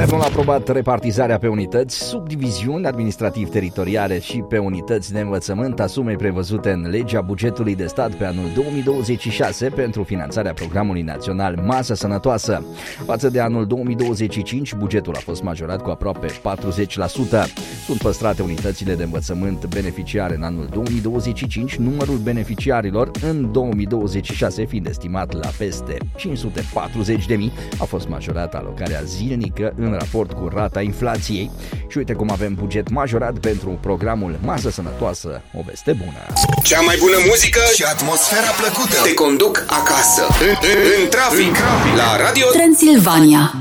Guvernul a aprobat repartizarea pe unități, subdiviziuni administrativ-teritoriale și pe unități de învățământ a sumei prevăzute în legea bugetului de stat pe anul 2026 pentru finanțarea programului național Masă Sănătoasă. Față de anul 2025, bugetul a fost majorat cu aproape 40%. Sunt păstrate unitățile de învățământ beneficiare în anul 2025, numărul beneficiarilor în 2026 fiind estimat la peste 540.000, a fost majorată alocarea zilnică în raport cu rata inflației. Și uite cum avem buget majorat pentru programul Masă Sănătoasă, o veste bună. Cea mai bună muzică și atmosfera plăcută te conduc acasă, în trafic, la Radio Transilvania.